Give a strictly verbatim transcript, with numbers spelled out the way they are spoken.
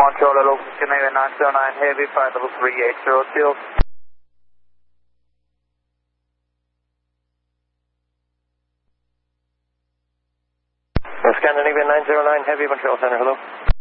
Montreal, hello, Scandinavian nine zero nine Heavy, five level three eight zero two. Scandinavian nine zero nine Heavy, Montreal Center, hello.